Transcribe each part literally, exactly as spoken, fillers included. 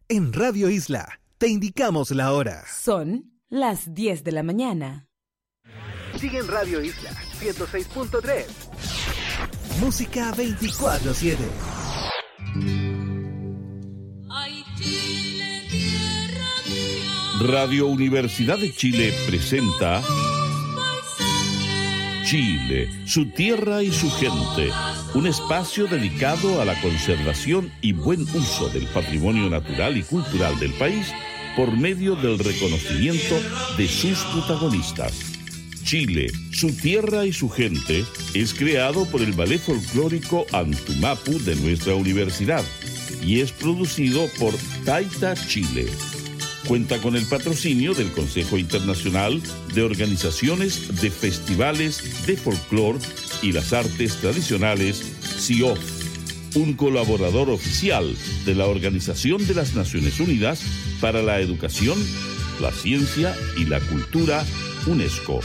En Radio Isla te indicamos la hora. Son las diez de la mañana. Sigue en Radio Isla ciento seis punto tres. Música veinticuatro siete. Radio Universidad de Chile presenta Chile, su tierra y su gente, un espacio dedicado a la conservación y buen uso del patrimonio natural y cultural del país por medio del reconocimiento de sus protagonistas. Chile, su tierra y su gente es creado por el Ballet Folclórico Antumapu de nuestra universidad y es producido por Taita Chile. Cuenta con el patrocinio del Consejo Internacional de Organizaciones de Festivales de Folclor y las Artes Tradicionales, C I O F, un colaborador oficial de la Organización de las Naciones Unidas para la Educación, la Ciencia y la Cultura, UNESCO.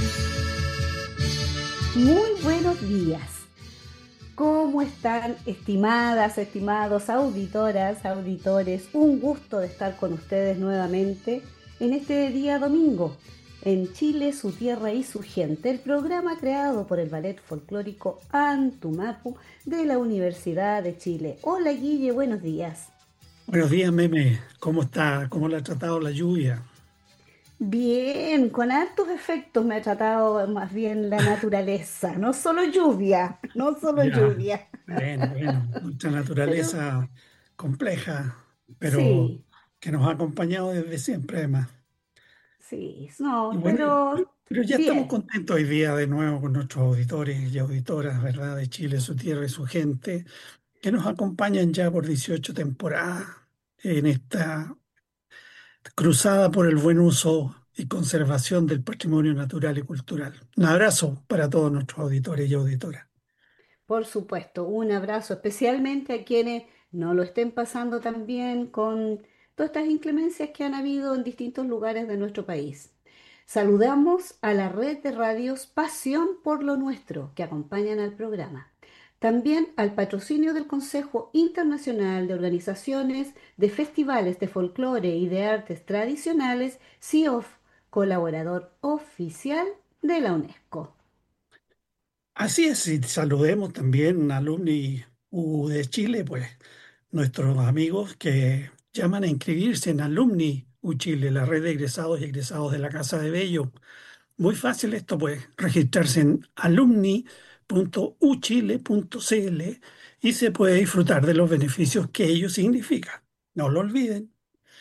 Muy buenos días. ¿Cómo están, estimadas, estimados auditoras, auditores? Un gusto de estar con ustedes nuevamente en este día domingo, en Chile, su tierra y su gente, el programa creado por el Ballet Folclórico Antumapu de la Universidad de Chile. Hola, Guille, buenos días. Buenos días, Meme. ¿Cómo está? ¿Cómo le ha tratado la lluvia? Bien, con hartos efectos me ha tratado más bien la naturaleza, no solo lluvia, no solo Ya, lluvia. bueno, bueno, nuestra Pero naturaleza compleja, pero sí, que nos ha acompañado desde siempre, además. sí, Y no, bueno, y- pero pero ya estamos bien. contentos hoy día de nuevo con nuestros auditores y auditoras, ¿verdad? De Chile, su tierra y su gente, que nos acompañan ya por dieciocho temporadas en esta cruzada por el buen uso y conservación del patrimonio natural y cultural. Un abrazo para todos nuestros auditores y auditoras. Por supuesto, un abrazo especialmente a quienes no lo estén pasando tan bien con todas estas inclemencias que han habido en distintos lugares de nuestro país. Saludamos a la red de radios Pasión por lo Nuestro que acompañan al programa. También al patrocinio del Consejo Internacional de Organizaciones de Festivales de Folclore y de Artes Tradicionales, C I O F, colaborador oficial de la UNESCO. Así es, y saludemos también a alumni U de Chile, pues nuestros amigos que llaman a inscribirse en Alumni U Chile, la red de egresados y egresados de la Casa de Bello. Muy fácil esto, pues, registrarse en alumni punto u chile punto c l y se puede disfrutar de los beneficios que ello significa. No lo olviden.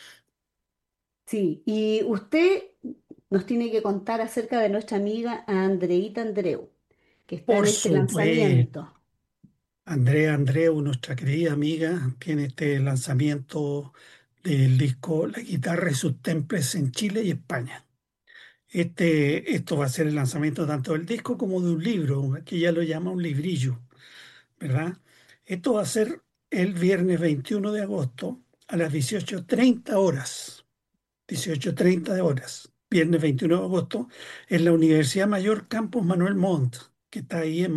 Sí, y usted nos tiene que contar acerca de nuestra amiga Andreita Andreu, que está Por en este supuesto, lanzamiento. Andrea Andreu, nuestra querida amiga, tiene este lanzamiento del disco La guitarra y sus temples en Chile y España. Este, esto va a ser el lanzamiento tanto del disco como de un libro, que ella lo llama un librillo, ¿verdad? Esto va a ser el viernes veintiuno de agosto a las dieciocho treinta horas. dieciocho treinta de horas. Viernes veintiuno de agosto en la Universidad Mayor Campus Manuel Montt, que está ahí en